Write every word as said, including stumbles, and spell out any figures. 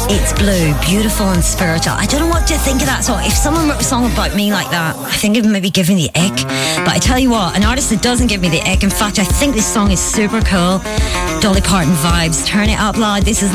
It's Blue, beautiful and spiritual. I don't know what to think of that song. If someone wrote a song about me like that, I think it would maybe give me the ick. But I tell you what, an artist that doesn't give me the ick, in fact, I think this song is super cool. Dolly Parton vibes. Turn it up, lad. This is